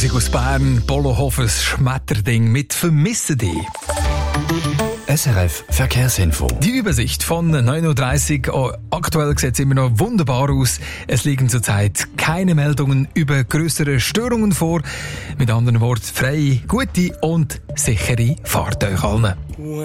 Musik aus Bern, Bolohofers Schmetterding mit «Vermisse dich». SRF Verkehrsinfo. Die Übersicht von 9.30 Uhr. Aktuell sieht es immer noch wunderbar aus. Es liegen zurzeit keine Meldungen über grössere Störungen vor. Mit anderen Worten, freie, gute und sichere Fahrt euch allen.